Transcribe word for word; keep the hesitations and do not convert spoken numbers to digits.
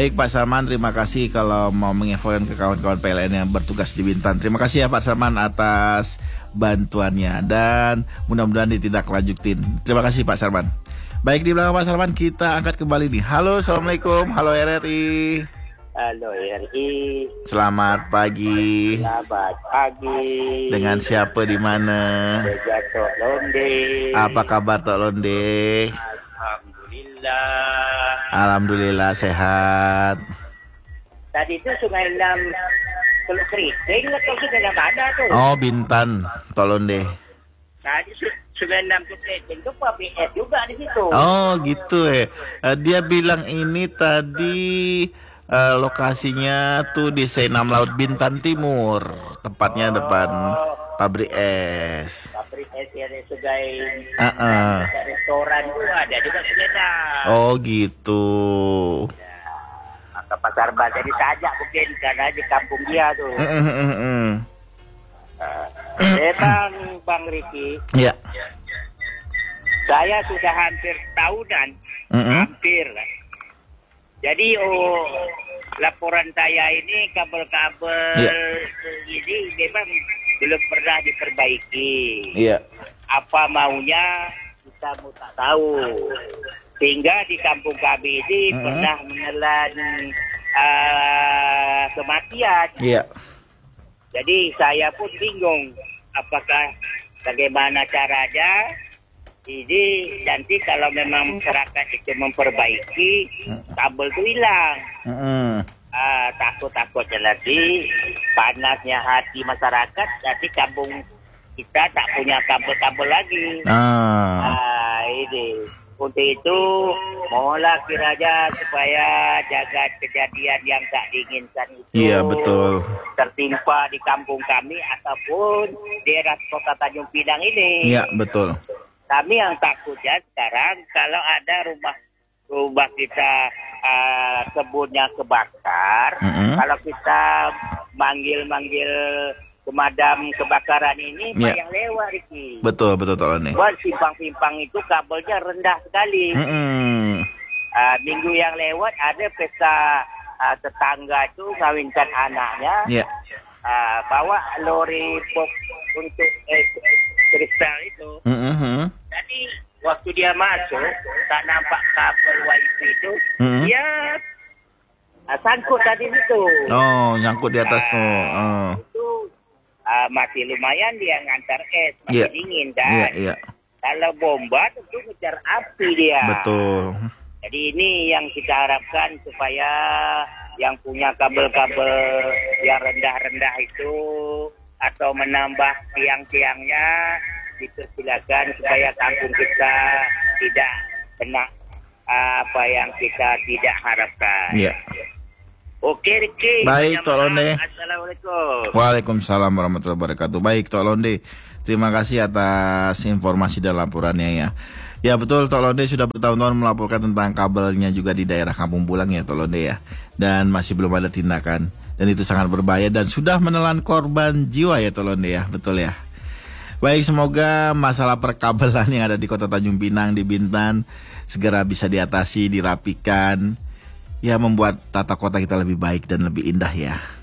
Baik Pak Sarman, terima kasih kalau mau menginfokan ke kawan-kawan P L N yang bertugas di Bintan. Terima kasih ya Pak Sarman atas bantuannya dan mudah-mudahan ditindaklanjutin. Terima kasih Pak Sarman. Baik, di belakang Pak Sarman kita angkat kembali nih. Halo, assalamualaikum. Halo R R I. Halo R R I. Selamat pagi. Selamat pagi. Dengan siapa di mana? Dengan Tok Londe. Apa kabar Tok Londe? Alhamdulillah. Alhamdulillah sehat. Tadi itu Sungai Enam Teluk Keriting atau Sungai Enam mana tuh? Oh, Bintan, Tok Londe. Tadi Sungai Enam Teluk Keriting itu P B S juga di situ. Oh, gitu ya. Uh, dia bilang ini tadi uh, lokasinya tuh di Senam Laut Bintan Timur, tepatnya oh. depan pabrik es. Pabrik es yang sebagai uh-uh. restoran itu ada juga Sungai Enam. Oh, gitu. Maka Pasar Bah jadi sajak mungkin karena di kampung dia tuh. Uh-uh. Uh, eh Bang Bang Riki. Ya. Saya sudah hampir tahunan, uh-uh. hampir lah. Jadi oh laporan saya ini kabel-kabel ya. Ini memang belum pernah diperbaiki. Iya. Apa maunya kita mau tak tahu. Sehingga di kampung kami ini uh-huh. pernah menelan uh, kematian. Iya. Jadi saya pun bingung apakah bagaimana caranya ini nanti kalau memang masyarakat itu memperbaiki kabel itu hilang. Uh-huh. Uh, takut-takutnya lagi panasnya hati masyarakat, nanti kampung kita tak punya kabel-kabel lagi. Ah. Uh, ini untuk itu mohonlah kiranya supaya jaga kejadian yang tak diinginkan itu. Iya betul. Tertimpa di kampung kami ataupun daerah Kota Tanjung Pinang ini. Iya betul. Kami yang takutnya sekarang kalau ada rumah rumah kita uh, kebunnya kebakar, mm-hmm. kalau kita manggil-manggil pemadam kebakaran ini yeah. banyak lewat Riki. Betul betul tolong nih. Buat simpang-simpang itu kabelnya rendah sekali. Mm-hmm. Uh, minggu yang lewat ada pesta uh, tetangga itu ngawinkan anaknya, yeah. uh, bawa lori box untuk eh, kristal itu. Mm-hmm. Jadi waktu dia masuk tak nampak kabel wifi itu, mm-hmm. dia uh, sangkut tadi itu. Oh, nyangkut di atas tuh. Uh, oh. Itu uh, masih lumayan dia ngantar es, masih yeah. dingin kan. Yeah, yeah. Kalau bomba tentu ngejar api dia. Betul. Jadi ini yang kita harapkan supaya yang punya kabel-kabel yang rendah-rendah itu atau menambah tiang-tiangnya dipersilakan supaya kampung kita tidak kena apa yang kita tidak harapkan. Iya. Oke Riki. Baik Tok Londe. Assalamualaikum. Waalaikumsalam warahmatullahi wabarakatuh. Baik Tok Londe. Terima kasih atas informasi dan laporannya ya. Ya betul, Tok Londe sudah bertahun-tahun melaporkan tentang kabelnya juga di daerah Kampung Bulang ya Tok Londe ya. Dan masih belum ada tindakan. Dan itu sangat berbahaya dan sudah menelan korban jiwa ya Tok Londe ya. Betul ya. Baik, semoga masalah perkabelan yang ada di Kota Tanjung Pinang di Bintan segera bisa diatasi, dirapikan. Ya membuat tata kota kita lebih baik dan lebih indah ya.